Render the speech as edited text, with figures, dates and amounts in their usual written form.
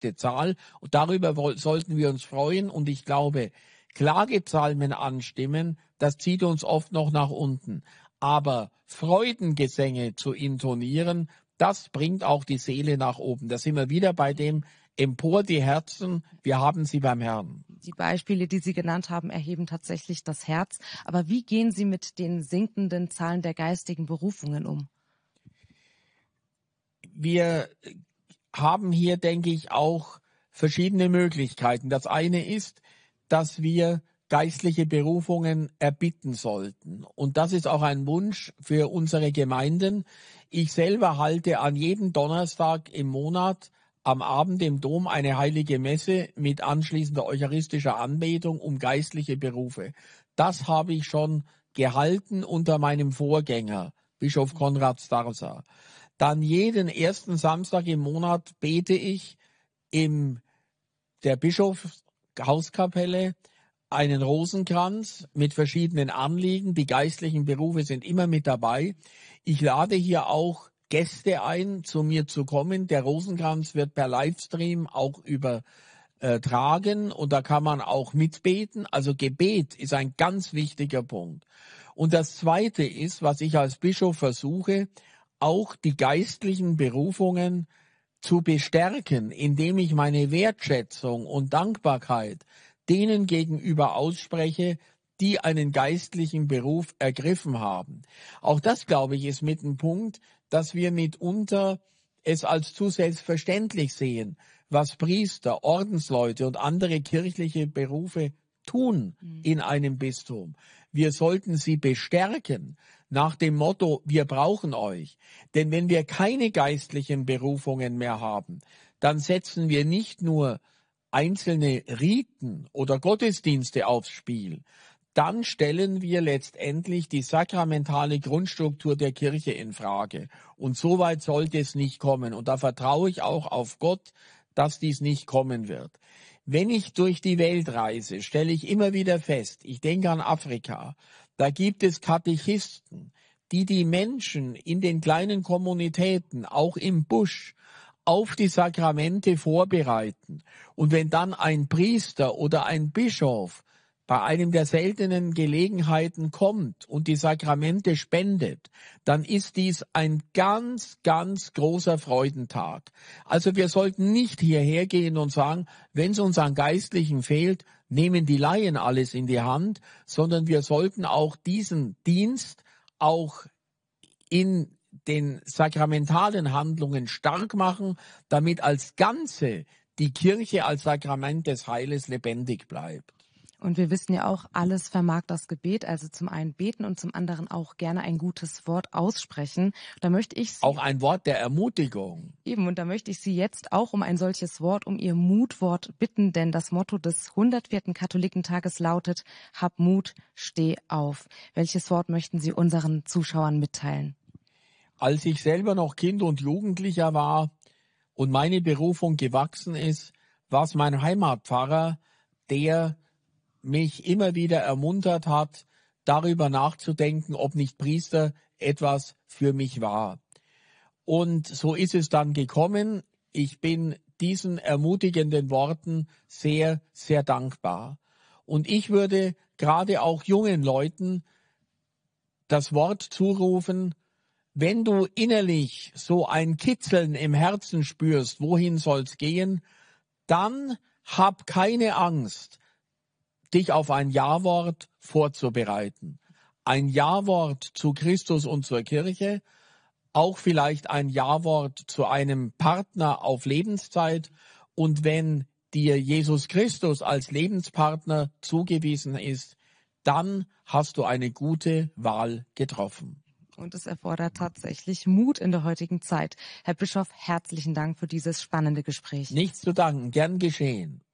perfekte Zahl. Und darüber sollten wir uns freuen. Und ich glaube, Klagepsalmen anstimmen, das zieht uns oft noch nach unten. Aber Freudengesänge zu intonieren, das bringt auch die Seele nach oben. Da sind wir wieder bei dem Empor die Herzen, wir haben sie beim Herrn. Die Beispiele, die Sie genannt haben, erheben tatsächlich das Herz. Aber wie gehen Sie mit den sinkenden Zahlen der geistigen Berufungen um? Wir haben hier, denke ich, auch verschiedene Möglichkeiten. Das eine ist, dass wir geistliche Berufungen erbitten sollten. Und das ist auch ein Wunsch für unsere Gemeinden. Ich selber halte an jedem Donnerstag im Monat am Abend im Dom eine heilige Messe mit anschließender eucharistischer Anbetung um geistliche Berufe. Das habe ich schon gehalten unter meinem Vorgänger, Bischof Konrad Starsa. Dann jeden ersten Samstag im Monat bete ich in der Bischofshauskapelle einen Rosenkranz mit verschiedenen Anliegen. Die geistlichen Berufe sind immer mit dabei. Ich lade hier auch Gäste ein, zu mir zu kommen. Der Rosenkranz wird per Livestream auch übertragen und da kann man auch mitbeten. Also Gebet ist ein ganz wichtiger Punkt. Und das Zweite ist, was ich als Bischof versuche, auch die geistlichen Berufungen zu bestärken, indem ich meine Wertschätzung und Dankbarkeit denen gegenüber ausspreche, die einen geistlichen Beruf ergriffen haben. Auch das, glaube ich, ist mit dem Punkt, dass wir mitunter es als zu selbstverständlich sehen, was Priester, Ordensleute und andere kirchliche Berufe tun in einem Bistum. Wir sollten sie bestärken nach dem Motto, wir brauchen euch. Denn wenn wir keine geistlichen Berufungen mehr haben, dann setzen wir nicht nur einzelne Riten oder Gottesdienste aufs Spiel, dann stellen wir letztendlich die sakramentale Grundstruktur der Kirche in Frage. Und so weit sollte es nicht kommen. Und da vertraue ich auch auf Gott, dass dies nicht kommen wird. Wenn ich durch die Welt reise, stelle ich immer wieder fest, ich denke an Afrika, da gibt es Katechisten, die die Menschen in den kleinen Kommunitäten, auch im Busch, auf die Sakramente vorbereiten. Und wenn dann ein Priester oder ein Bischof bei einem der seltenen Gelegenheiten kommt und die Sakramente spendet, dann ist dies ein ganz, ganz großer Freudentag. Also wir sollten nicht hierher gehen und sagen, wenn es uns an Geistlichen fehlt, nehmen die Laien alles in die Hand, sondern wir sollten auch diesen Dienst auch in den sakramentalen Handlungen stark machen, damit als Ganze die Kirche als Sakrament des Heiles lebendig bleibt. Und wir wissen ja auch, alles vermag das Gebet, also zum einen beten und zum anderen auch gerne ein gutes Wort aussprechen. Da möchte ich Sie auch ein Wort der Ermutigung. Eben, und da möchte ich Sie jetzt auch um ein solches Wort, um Ihr Mutwort bitten, denn das Motto des 104. Katholikentages lautet, hab Mut, steh auf. Welches Wort möchten Sie unseren Zuschauern mitteilen? Als ich selber noch Kind und Jugendlicher war und meine Berufung gewachsen ist, war es mein Heimatpfarrer, der mich immer wieder ermuntert hat, darüber nachzudenken, ob nicht Priester etwas für mich war. Und so ist es dann gekommen. Ich bin diesen ermutigenden Worten sehr, sehr dankbar. Und ich würde gerade auch jungen Leuten das Wort zurufen, wenn du innerlich so ein Kitzeln im Herzen spürst, wohin soll's gehen, dann hab keine Angst, dich auf ein Ja-Wort vorzubereiten. Ein Ja-Wort zu Christus und zur Kirche, auch vielleicht ein Ja-Wort zu einem Partner auf Lebenszeit. Und wenn dir Jesus Christus als Lebenspartner zugewiesen ist, dann hast du eine gute Wahl getroffen. Und es erfordert tatsächlich Mut in der heutigen Zeit. Herr Bischof, herzlichen Dank für dieses spannende Gespräch. Nichts zu danken, gern geschehen.